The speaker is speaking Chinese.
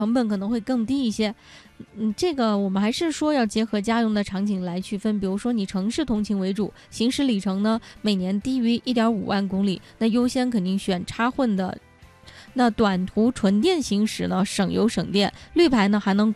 成本可能会更低一些。这个我们还是说要结合家用的场景来区分，比如说你城市通勤为主，行驶里程呢每年低于1.5万公里，那优先肯定选插混的。那短途纯电行驶呢，省油省电，绿牌呢还能